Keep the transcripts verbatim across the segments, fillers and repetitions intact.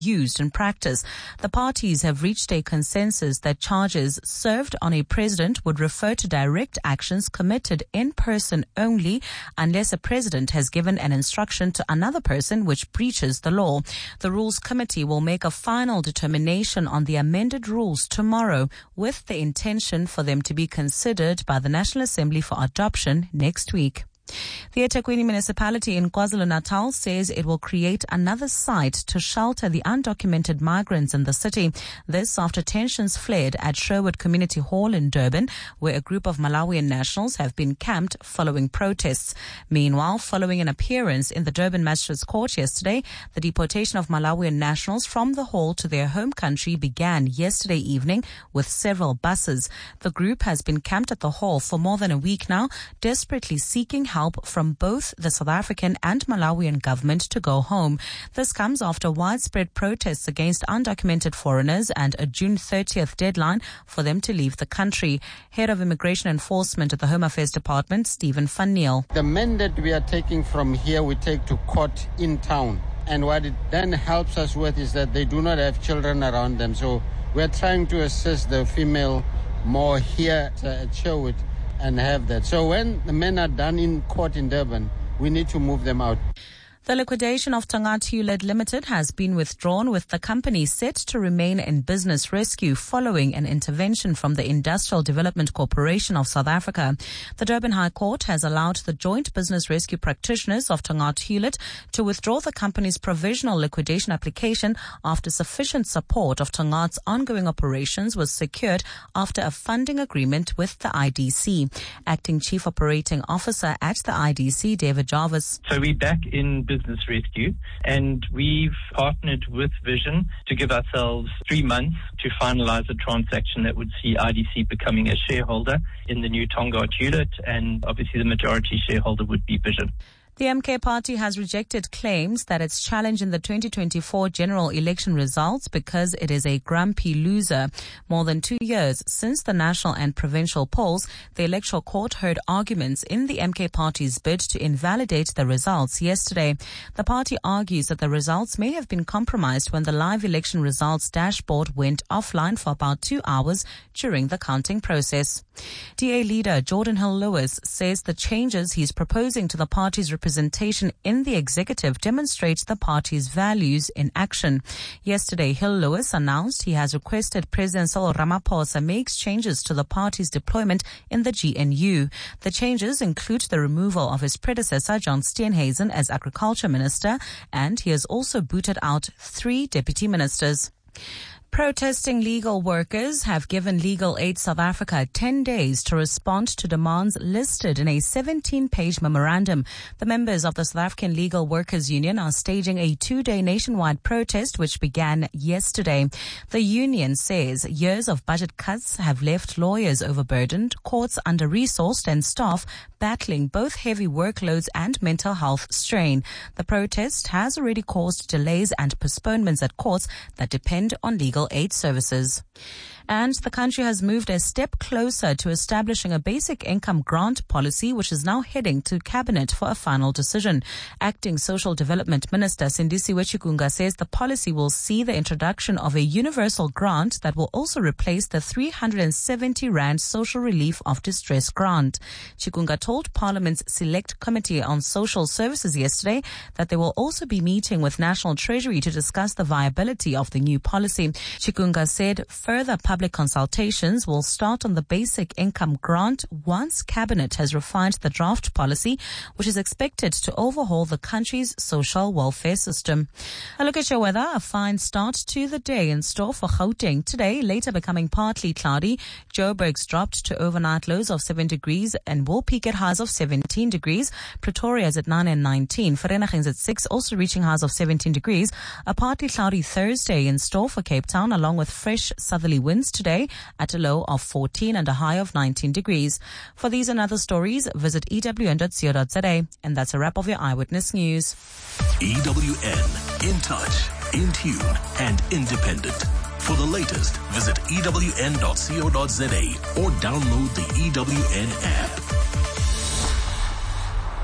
used in practice. The parties have reached a consensus that charges served on a president would refer to direct actions committed in person only unless a president has given an instruction to another person which breaches the law. The Rules Committee will make a final determination on the amended rules tomorrow, with the intention for them to be considered by the National Assembly for adoption next week. The eThekwini municipality in KwaZulu-Natal says it will create another site to shelter the undocumented migrants in the city. This after tensions flared at Sherwood Community Hall in Durban, where a group of Malawian nationals have been camped following protests. Meanwhile, following an appearance in the Durban Magistrates Court yesterday, the deportation of Malawian nationals from the hall to their home country began yesterday evening with several buses. The group has been camped at the hall for more than a week now, desperately seeking help from both the South African and Malawian government to go home. This comes after widespread protests against undocumented foreigners and a June thirtieth deadline for them to leave the country. Head of Immigration Enforcement at the Home Affairs Department, Stephen Van Neel. The men that we are taking from here, we take to court in town. And what it then helps us with is that they do not have children around them. So we're trying to assist the female more here at Sherwood and have that. So when the men are done in court in Durban, we need to move them out. The liquidation of Tongaat Hewlett Limited has been withdrawn, with the company set to remain in business rescue following an intervention from the Industrial Development Corporation of South Africa. The Durban High Court has allowed the joint business rescue practitioners of Tongaat Hewlett to withdraw the company's provisional liquidation application after sufficient support of Tongaat's ongoing operations was secured after a funding agreement with the I D C. Acting Chief Operating Officer at the I D C, David Jarvis. So we're back in business rescue, and we've partnered with Vision to give ourselves three months to finalize a transaction that would see I D C becoming a shareholder in the new Tongaat Hewlett, and obviously the majority shareholder would be Vision. The M K party has rejected claims that it's challenging the twenty twenty-four general election results because it is a grumpy loser. More than two years since the national and provincial polls, the Electoral Court heard arguments in the M K party's bid to invalidate the results yesterday. The party argues that the results may have been compromised when the live election results dashboard went offline for about two hours during the counting process. D A leader Jordan Hill-Lewis says the changes he's proposing to the party's representation in the executive demonstrates the party's values in action. Yesterday, Hill-Lewis announced he has requested President Cyril Ramaphosa makes changes to the party's deployment in the G N U. The changes include the removal of his predecessor, John Steenhuisen, as Agriculture Minister, and he has also booted out three deputy ministers. Protesting legal workers have given Legal Aid South Africa ten days to respond to demands listed in a seventeen-page memorandum. The members of the South African Legal Workers Union are staging a two-day nationwide protest which began yesterday. The union says years of budget cuts have left lawyers overburdened, courts under-resourced, and staff battling both heavy workloads and mental health strain. The protest has already caused delays and postponements at courts that depend on legal aid services. And the country has moved a step closer to establishing a basic income grant policy, which is now heading to Cabinet for a final decision. Acting Social Development Minister Sindisiwe Chikunga says the policy will see the introduction of a universal grant that will also replace the three hundred seventy rand social relief of distress grant. Chikunga told Parliament's Select Committee on Social Services yesterday that they will also be meeting with National Treasury to discuss the viability of the new policy. Chikunga said further public consultations will start on the basic income grant once Cabinet has refined the draft policy, which is expected to overhaul the country's social welfare system. A look at your weather. A fine start to the day in store for Gauteng today, later becoming partly cloudy. Joburg's dropped to overnight lows of seven degrees and will peak at highs of seventeen degrees. Pretoria's at nine and nineteen. Vereeniging's at six, also reaching highs of seventeen degrees. A partly cloudy Thursday in store for Cape Town, along with fresh southerly winds today at a low of fourteen and a high of nineteen degrees. For these and other stories, visit E W N dot co dot za. And that's a wrap of your Eyewitness News. E W N, in touch, in tune, and independent. For the latest, visit E W N dot co dot za or download the E W N app.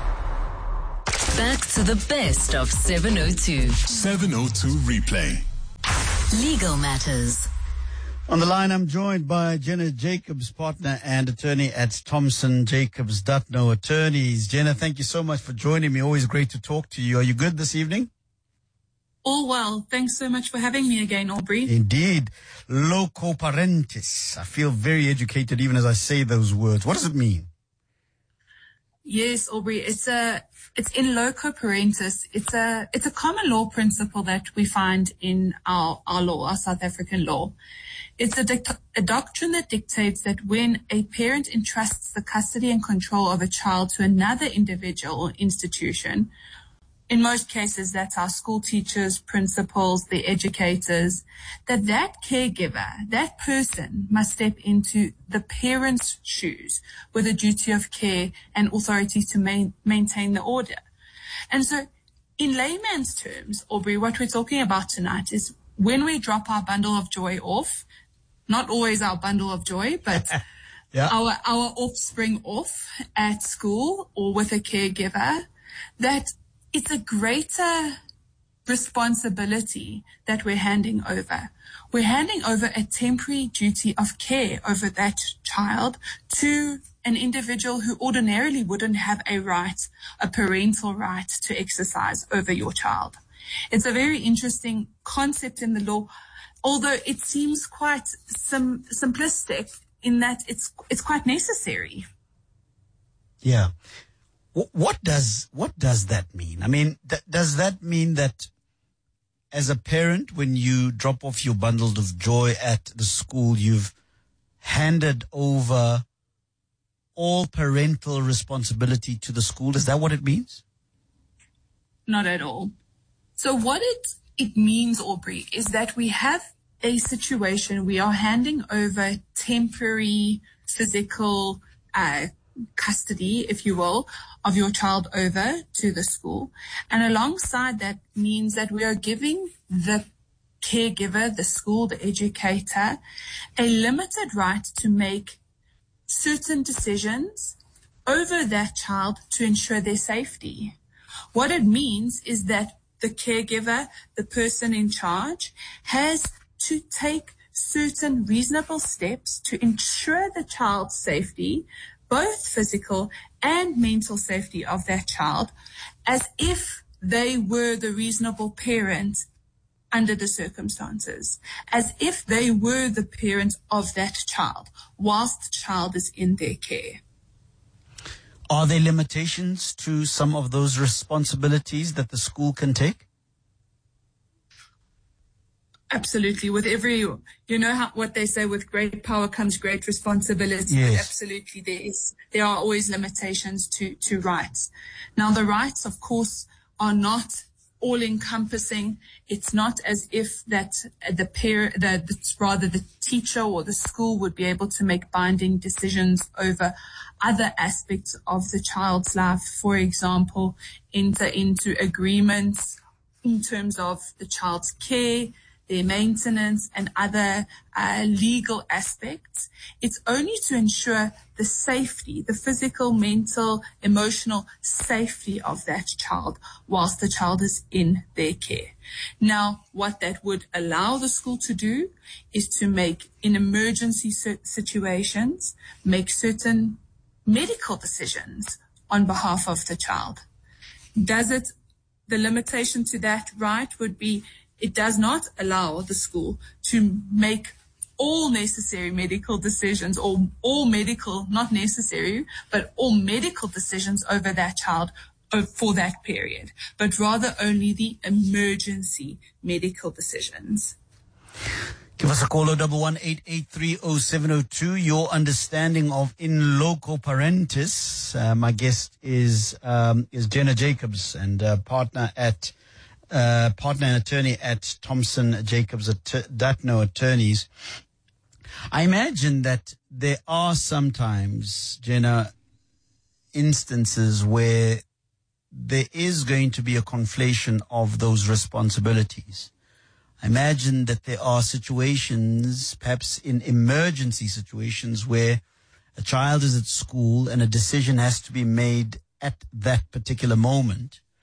Back to the best of seven oh two. seven oh two Replay. Legal Matters. On the line, I'm joined by Jenna Jacobs, partner and attorney at Thompson Jacobs Dutno Attorneys. Jenna, thank you so much for joining me. Always great to talk to you. Are you good this evening? All well. Thanks so much for having me again, Aubrey. Indeed. Loco parentis. I feel very educated even as I say those words. What does it mean? Yes, Aubrey. It's a it's in loco parentis. It's a it's a common law principle that we find in our our law, our South African law. It's a, dic- a doctrine that dictates that when a parent entrusts the custody and control of a child to another individual or institution, in most cases that's our school teachers, principals, the educators, that that caregiver, that person must step into the parent's shoes with a duty of care and authority to main, maintain the order. And so in layman's terms, Aubrey, what we're talking about tonight is when we drop our bundle of joy off, not always our bundle of joy, but yeah. our our offspring off at school or with a caregiver, that it's a greater responsibility that we're handing over. We're handing over a temporary duty of care over that child to an individual who ordinarily wouldn't have a right, a parental right to exercise over your child. It's a very interesting concept in the law, although it seems quite sim- simplistic in that it's it's quite necessary. Yeah. W- what does what does that mean? I mean, th- does that mean that as a parent, when you drop off your bundle of joy at the school, you've handed over all parental responsibility to the school? Is that what it means? Not at all. So what it it means, Aubrey, is that we have a situation, we are handing over temporary physical uh, custody, if you will, of your child over to the school. And alongside that means that we are giving the caregiver, the school, the educator, a limited right to make certain decisions over that child to ensure their safety. What it means is that the caregiver, the person in charge, has to take certain reasonable steps to ensure the child's safety, both physical and mental safety of that child, as if they were the reasonable parent under the circumstances, as if they were the parent of that child whilst the child is in their care. Are there limitations to some of those responsibilities that the school can take? Absolutely. With every, you know how, what they say, with great power comes great responsibility. Yes. Absolutely. There is, there are always limitations to, to rights. Now, the rights, of course, are not all encompassing. It's not as if that the pair, the, the, rather the teacher or the school would be able to make binding decisions over other aspects of the child's life. For example, enter into agreements in terms of the child's care, their maintenance, and other uh, legal aspects. It's only to ensure the safety, the physical, mental, emotional safety of that child whilst the child is in their care. Now, what that would allow the school to do is to make, in emergency situations, make certain medical decisions on behalf of the child. Does it, the limitation to that right would be it does not allow the school to make all necessary medical decisions or all medical, not necessary, but all medical decisions over that child for that period, but rather only the emergency medical decisions. Give us a call, double one eight eight three oh seven oh two. Your understanding of in loco parentis. Uh, my guest is um, is Jenna Jacobs, and uh, partner at uh, partner and attorney at Thompson Jacobs Att- Dutno Attorneys. I imagine that there are sometimes, Jenna, instances where there is going to be a conflation of those responsibilities. I imagine that there are situations, perhaps in emergency situations, where a child is at school and a decision has to be made at that particular moment.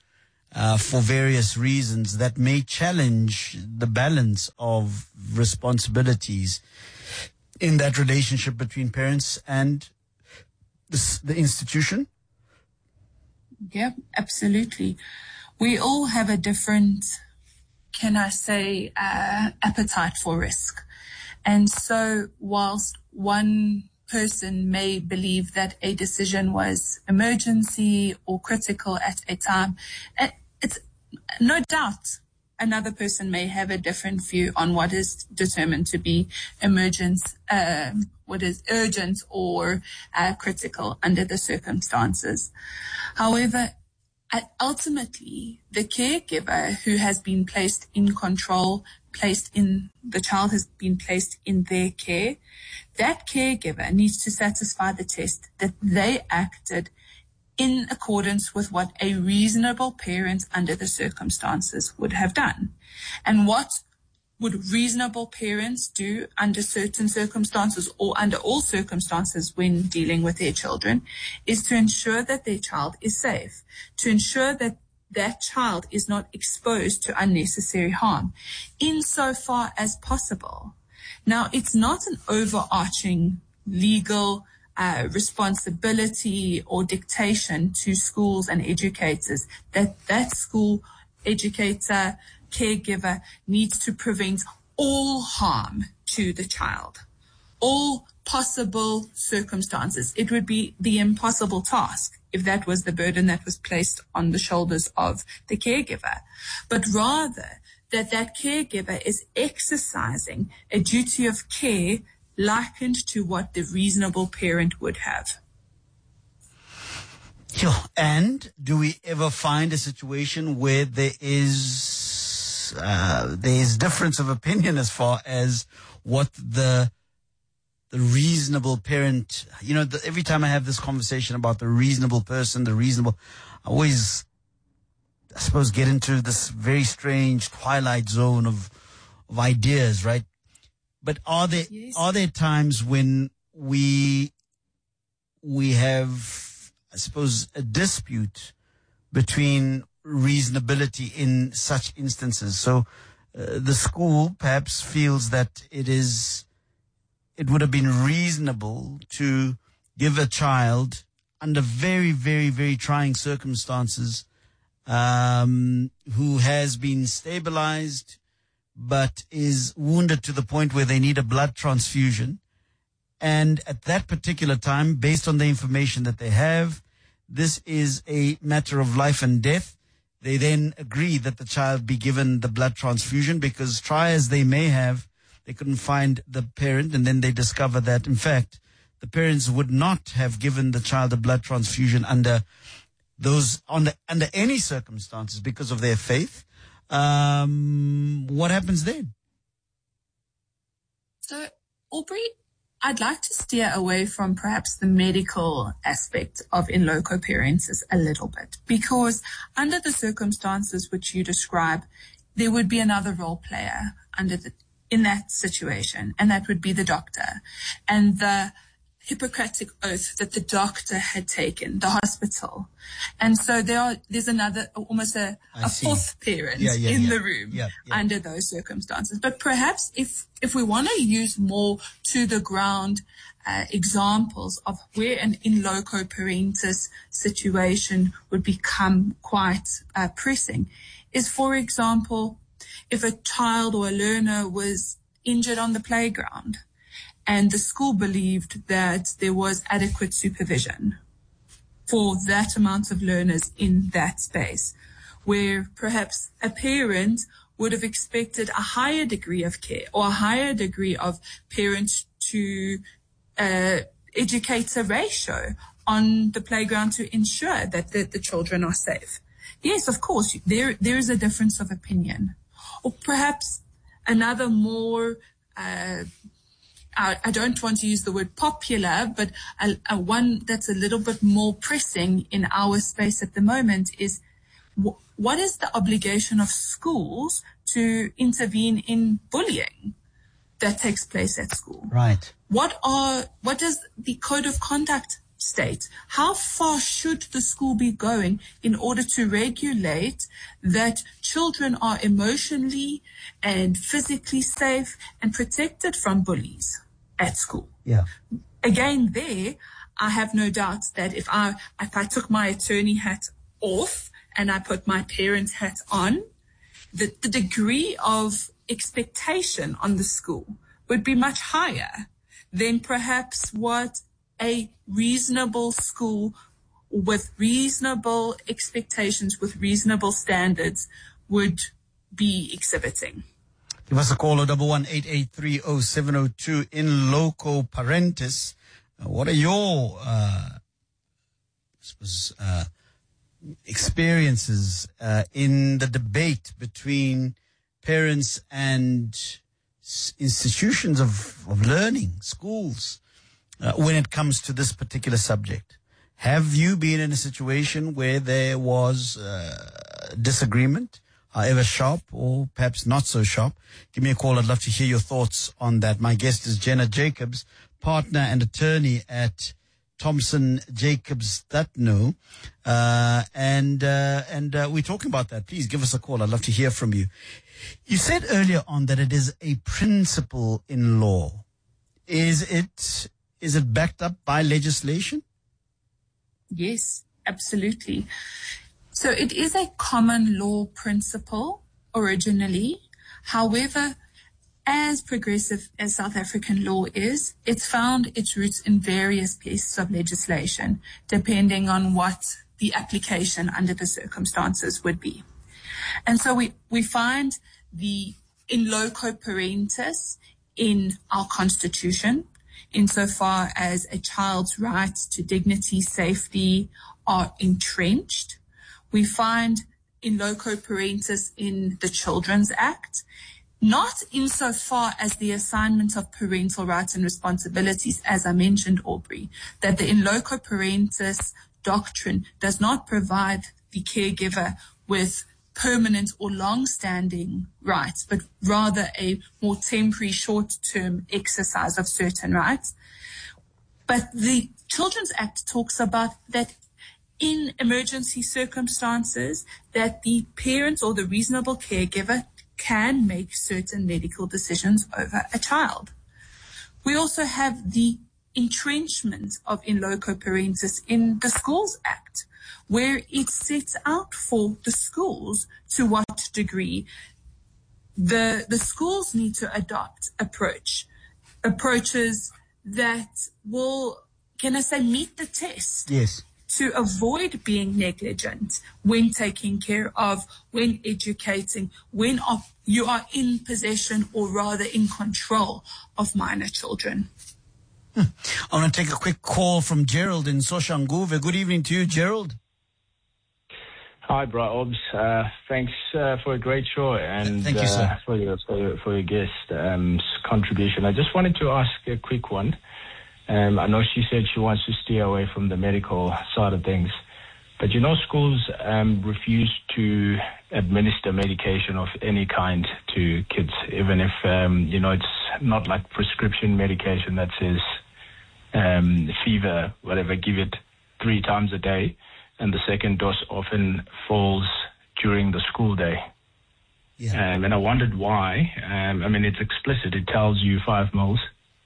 uh, for various reasons that may challenge the balance of responsibilities in that relationship between parents and the, the institution? Yeah, absolutely. We all have a different, can I say, uh, appetite for risk. And so whilst one person may believe that a decision was emergency or critical at a time, it's no doubt another person may have a different view on what is determined to be emergent, uh, what is urgent or uh, critical under the circumstances. However, ultimately, the caregiver who has been placed in control, placed in, the child has been placed in their care, that caregiver needs to satisfy the test that they acted in accordance with what a reasonable parent under the circumstances would have done. And what would reasonable parents do under certain circumstances or under all circumstances when dealing with their children is to ensure that their child is safe, to ensure that that child is not exposed to unnecessary harm insofar as possible. Now, it's not an overarching legal uh, responsibility or dictation to schools and educators that that school educator caregiver needs to prevent all harm to the child, all possible circumstances. It would be the impossible task if that was the burden that was placed on the shoulders of the caregiver, but rather that that caregiver is exercising a duty of care likened to what the reasonable parent would have. Sure. And do we ever find a situation where there is Uh, there is difference of opinion as far as what the the reasonable parent, you know, the, every time I have this conversation about the reasonable person, the reasonable, I always, I suppose, get into this very strange twilight zone of of ideas, right? But are there Yes. are there times when we we have, I suppose, a dispute between reasonability in such instances? So uh, the school perhaps feels that it is, it would have been reasonable to give a child under very, very, very trying circumstances, um, who has been stabilized but is wounded to the point where they need a blood transfusion. And at that particular time, based on the information that they have, this is a matter of life and death. They then agree that the child be given the blood transfusion because try as they may have, they couldn't find the parent, and then they discover that, in fact, the parents would not have given the child a blood transfusion under those, under, under any circumstances because of their faith. Um, what happens then? So, Aubrey, I'd like to steer away from perhaps the medical aspect of in loco parentis a little bit, because under the circumstances which you describe, there would be another role player under the, in that situation, and that would be the doctor and the Hippocratic oath that the doctor had taken, the hospital. And so there are, there's another, almost a, a fourth parent yeah, yeah, in yeah. the room yeah, yeah. under those circumstances. But perhaps if, if we want to use more to the ground uh, examples of where an in loco parentis situation would become quite uh, pressing is, for example, if a child or a learner was injured on the playground, and the school believed that there was adequate supervision for that amount of learners in that space, where perhaps a parent would have expected a higher degree of care or a higher degree of parent to uh, educator ratio on the playground to ensure that the, the children are safe. Yes, of course, there there is a difference of opinion. Or perhaps another more uh I don't want to use the word popular, but a, a one that's a little bit more pressing in our space at the moment is w- what is the obligation of schools to intervene in bullying that takes place at school? Right. What are, what does the code of conduct state? How far should the school be going in order to regulate that children are emotionally and physically safe and protected from bullies at school? Yeah. Again, there, I have no doubts that if I, if I took my attorney hat off and I put my parent hat on, the, the degree of expectation on the school would be much higher than perhaps what a reasonable school with reasonable expectations, with reasonable standards would be exhibiting. Give us a call on double one eight eight three oh seven oh two in loco parentis. Uh, what are your uh, I suppose, uh, experiences uh, in the debate between parents and s- institutions of, of learning, schools, uh, when it comes to this particular subject? Have you been in a situation where there was uh, disagreement, however sharp or perhaps not so sharp? Give me a call. I'd love to hear your thoughts on that. My guest is Jenna Jacobs, partner and attorney at Thompson Jacobs Thatno. Uh, and, uh, and, uh, we're talking about that. Please give us a call. I'd love to hear from you. You said earlier on that it is a principle in law. Is it, is it backed up by legislation? Yes, absolutely. So it is a common law principle originally. However, as progressive as South African law is, it's found its roots in various pieces of legislation, depending on what the application under the circumstances would be. And so we, we find the in loco parentis in our constitution, insofar as a child's rights to dignity, safety are entrenched. We find in loco parentis in the Children's Act, not insofar as the assignment of parental rights and responsibilities, as I mentioned, Aubrey, that the in loco parentis doctrine does not provide the caregiver with permanent or long-standing rights, but rather a more temporary, short-term exercise of certain rights. But the Children's Act talks about that in emergency circumstances, that the parent or the reasonable caregiver can make certain medical decisions over a child. We also have the entrenchment of in loco parentis in the Schools Act, where it sets out for the schools to what degree the the schools need to adopt approach approaches that will, can I say, meet the test. Yes. To avoid being negligent when taking care of, when educating, when of, you are in possession or rather in control of minor children. Hmm. I want to take a quick call from Gerald in Soshanguve. Good evening to you, Gerald. Hi, Bra Obs. Uh, thanks uh, for a great show and Thank you, sir. Uh, for your for your, for your guest um, contribution. I just wanted to ask a quick one. Um, I know she said she wants to stay away from the medical side of things, but you know, schools um, refuse to administer medication of any kind to kids, even if, um, you know, it's not like prescription medication that says um, fever, whatever, give it three times a day, and the second dose often falls during the school day. Yeah. Um, and I wondered why. Um, I mean, it's explicit. It tells you five mils.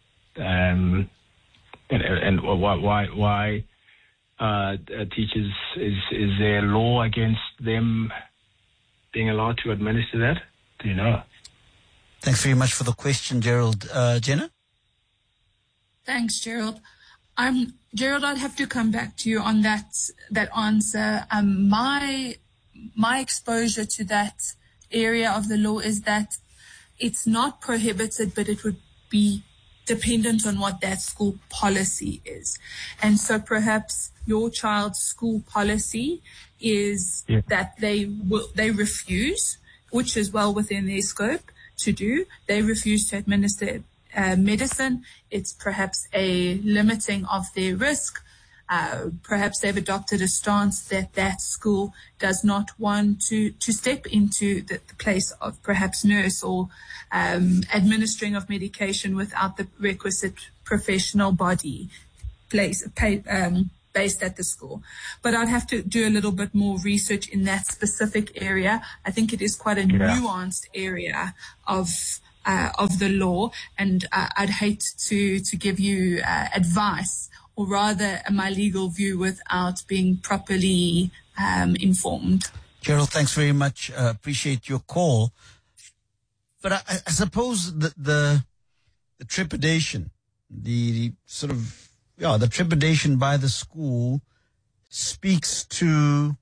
Um, And, and why why why uh, teachers, is is there law against them being allowed to administer that? Do you know? Thanks very much for the question, Gerald. Uh, Jenna? Thanks, Gerald. Um, Gerald, I'd have to come back to you on that that answer. Um, my my exposure to that area of the law is that it's not prohibited, but it would be dependent on what that school policy is. And so perhaps your child's school policy is yeah. that they will, they refuse, which is well within their scope to do. They refuse to administer uh, medicine. It's perhaps a limiting of their risk. Uh, perhaps they've adopted a stance that that school does not want to, to step into the, the place of perhaps nurse or um, administering of medication without the requisite professional body place, pay, um, based at the school. But I'd have to do a little bit more research in that specific area. I think it is quite a yeah. nuanced area of uh, of the law, and uh, I'd hate to to give you uh, advice, or rather my legal view, without being properly um, informed. Gerald, thanks very much. Uh, appreciate your call. But I, I suppose the, the the trepidation, the, the sort of yeah, the trepidation by the school speaks to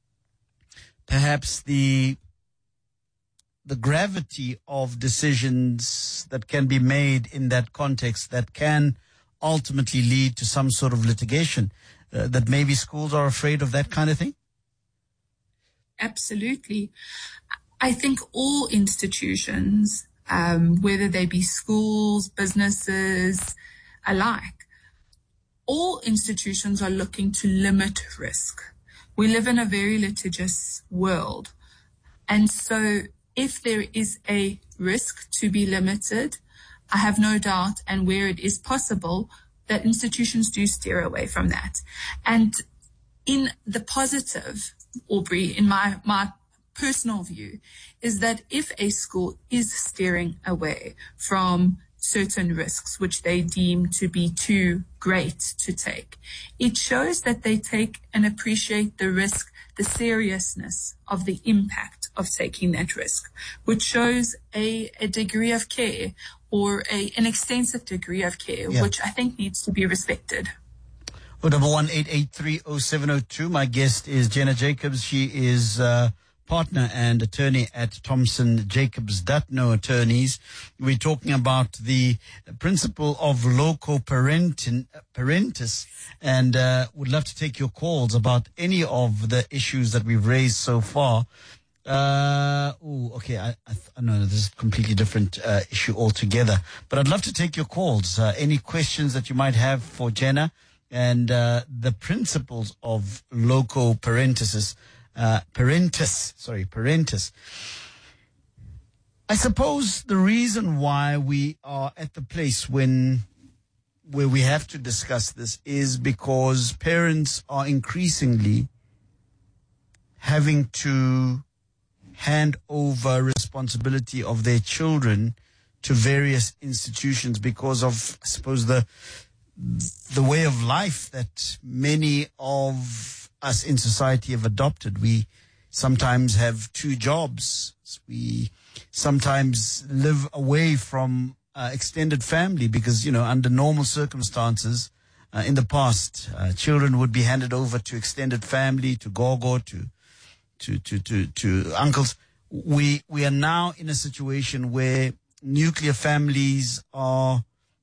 perhaps the the gravity of decisions that can be made in that context that can ultimately lead to some sort of litigation. Uh, that maybe schools are afraid of that kind of thing? Absolutely. I think all institutions, um, whether they be schools, businesses, alike, all institutions are looking to limit risk. We live in a very litigious world. And so if there is a risk to be limited, I have no doubt, and where it is possible, that institutions do steer away from that. And in the positive, Aubrey, in my, my personal view, is that if a school is steering away from certain risks which they deem to be too great to take, it shows that they take and appreciate the risk, the seriousness of the impact of taking that risk, which shows a, a degree of care, or a, an extensive degree of care, yeah. which I think needs to be respected. Oh, double one eight eight three oh seven oh two. My guest is Jenna Jacobs. She is uh, partner and attorney at Thompson Jacobs Dutno Attorneys. We're talking about the principle of loco parentin, parentis, and uh, would love to take your calls about any of the issues that we've raised so far. Uh, oh, okay. I, I, I know this is a completely different uh, issue altogether, but I'd love to take your calls. Uh, any questions that you might have for Jenna and uh, the principles of loco parentis, uh, parentis, sorry, parentis. I suppose the reason why we are at the place when where we have to discuss this is because parents are increasingly having to hand over responsibility of their children to various institutions because of, I suppose, the the way of life that many of us in society have adopted. We sometimes have two jobs. We sometimes live away from uh, extended family because, you know, under normal circumstances, uh, in the past, uh, children would be handed over to extended family, to gogo, to to, to, to, to uncles. We, we are now in a situation where nuclear families are,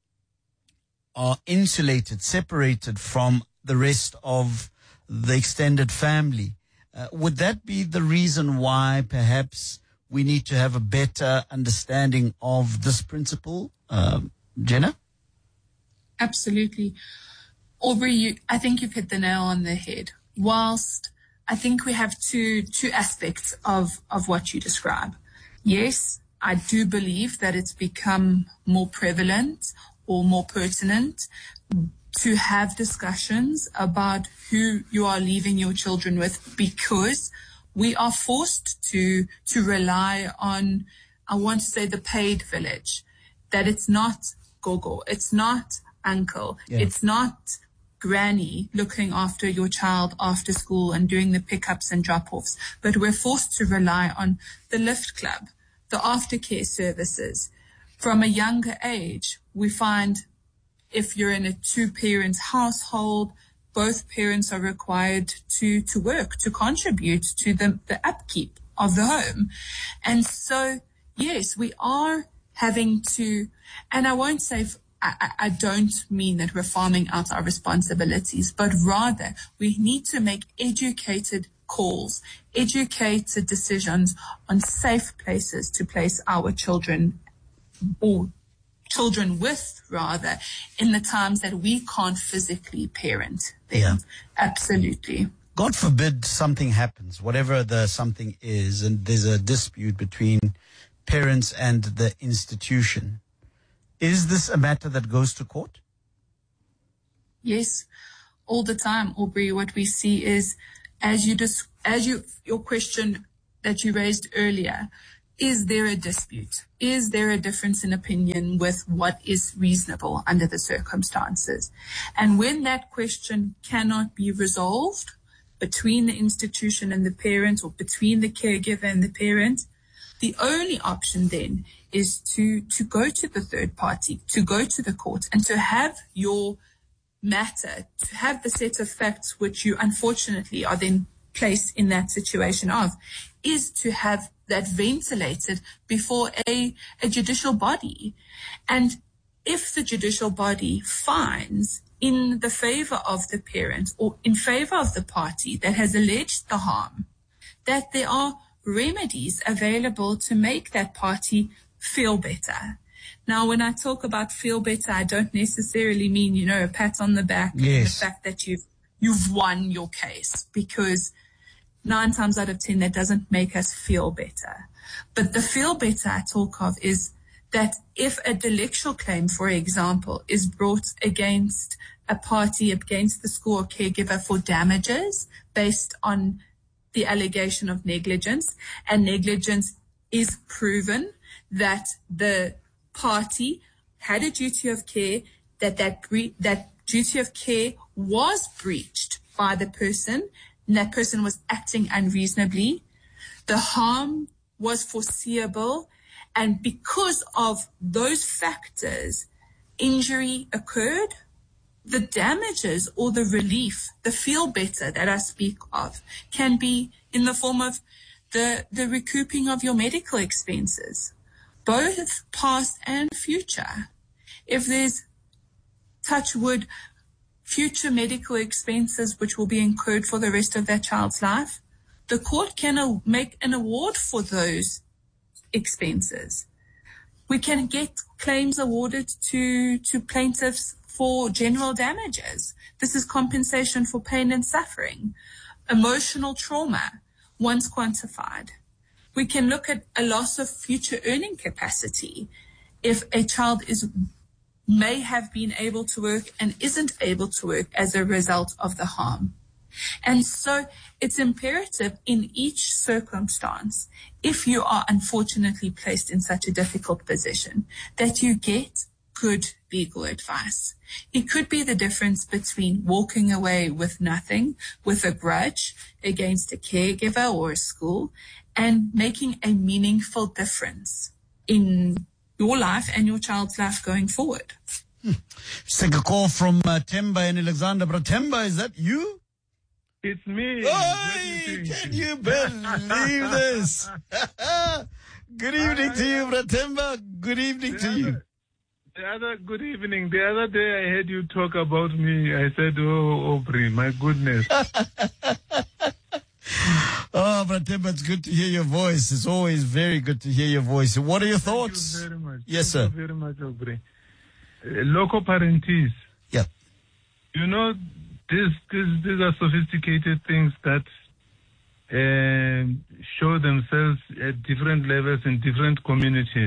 are insulated, separated from the rest of the extended family. Uh, would that be the reason why perhaps we need to have a better understanding of this principle, uh, Jenna? Absolutely. Aubrey, you, I think you've hit the nail on the head. Whilst I think we have two two aspects of, of what you describe. Yes, I do believe that it's become more prevalent or more pertinent to have discussions about who you are leaving your children with, because we are forced to to rely on, I want to say, the paid village, that it's not gogo, it's not uncle, yeah. it's not granny looking after your child after school and doing the pickups and drop-offs, but we're forced to rely on the lift club, the aftercare services. From a younger age, we find if you're in a two-parent household, both parents are required to, to work, to contribute to the, the upkeep of the home. And so, yes, we are having to, and I won't say I, I don't mean that we're farming out our responsibilities, but rather we need to make educated calls, educated decisions on safe places to place our children, or children with, rather, in the times that we can't physically parent them. Yeah. Absolutely. God forbid something happens, whatever the something is, and there's a dispute between parents and the institution. Is this a matter that goes to court? Yes, all the time, Aubrey. What we see is, as you dis- as you your question that you raised earlier, is there a dispute? Is there a difference in opinion with what is reasonable under the circumstances? And when that question cannot be resolved between the institution and the parent, or between the caregiver and the parent, the only option then is to, to go to the third party, to go to the court, and to have your matter, to have the set of facts which you unfortunately are then placed in that situation of, is to have that ventilated before a, a judicial body. And if the judicial body finds in the favor of the parent or in favor of the party that has alleged the harm, that there are remedies available to make that party feel better. Now, when I talk about feel better, I don't necessarily mean, you know, a pat on the back Yes. and the fact that you've, you've won your case, because nine times out of ten, that doesn't make us feel better. But the feel better I talk of is that if a delictual claim, for example, is brought against a party, against the school or caregiver for damages based on the allegation of negligence, and negligence is proven, that the party had a duty of care, that that, bre- that duty of care was breached by the person, and that person was acting unreasonably, the harm was foreseeable, and because of those factors, injury occurred, the damages or the relief, the feel better that I speak of, can be in the form of the, the recouping of your medical expenses, both past and future. If there's, touch wood, future medical expenses which will be incurred for the rest of that child's life, the court can uh, make an award for those expenses. We can get claims awarded to, to plaintiffs for general damages. This is compensation for pain and suffering. Emotional trauma, once quantified. We can look at a loss of future earning capacity. If a child is may have been able to work and isn't able to work as a result of the harm. And so it's imperative in each circumstance, if you are unfortunately placed in such a difficult position, that you get good legal advice. It could be the difference between walking away with nothing, with a grudge against a caregiver or a school, and making a meaningful difference in your life and your child's life going forward. Hmm. Let's take a call from uh, Temba in Alexander. But Temba, is that you? It's me. Hey, can you believe this? Good evening I, to you, Bratemba. Good evening to other, you. The other good evening. The other day I heard you talk about me. I said, "Oh, Aubrey, my goodness." Oh, Bratemba, it's good to hear your voice. It's always very good to hear your voice. What are your thoughts? Thank you very much. Yes, Thank sir. you very much, Aubrey. Uh, loco parentis. Yeah. You know, This, this, these are sophisticated things that uh, show themselves at different levels in different communities.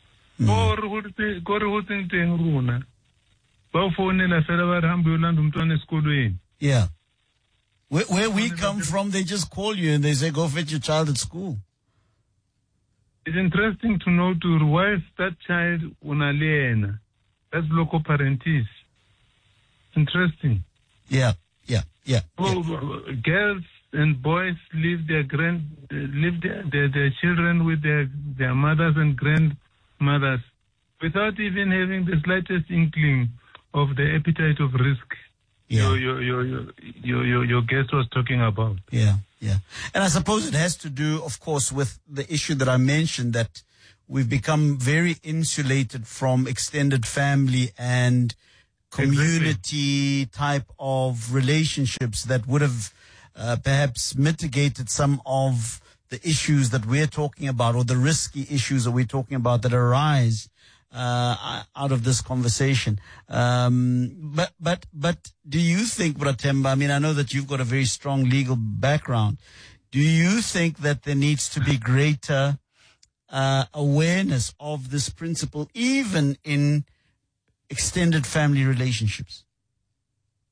Yeah. Where, where we come from, they just call you and they say, go fetch your child at school. It's interesting to know to why is that child unaliena. That's local parentis. Interesting. Yeah, yeah, yeah. Oh, yeah. Girls and boys leave their grand, leave their, their, their children with their, their mothers and grandmothers without even having the slightest inkling of the appetite of risk. Yeah. Your, your, your, your, your, your guest was talking about. Yeah, yeah. And I suppose it has to do, of course, with the issue that I mentioned, that we've become very insulated from extended family and community exactly. type of relationships that would have uh, perhaps mitigated some of the issues that we're talking about, or the risky issues that we're talking about that arise uh, out of this conversation. Um, but, but, but do you think, Bratemba, I mean, I know that you've got a very strong legal background. Do you think that there needs to be greater uh, awareness of this principle, even in extended family relationships?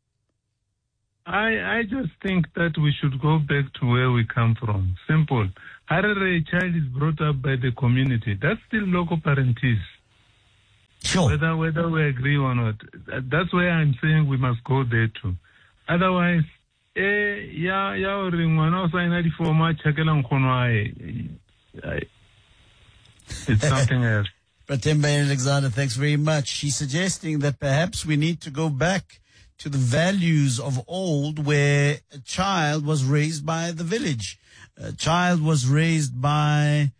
I, I just think that we should go back to where we come from. Simple. Harare, a child is brought up by the community. That's still local parentis. Sure. Whether, whether we agree or not. That's where I'm saying we must go there too. Otherwise, eh, ya, ya, ngwana o signa di form a chakela nkgono ae. It's something else. Pratemba Alexander, thanks very much. She's suggesting that perhaps we need to go back to the values of old, where a child was raised by the village. A child was raised by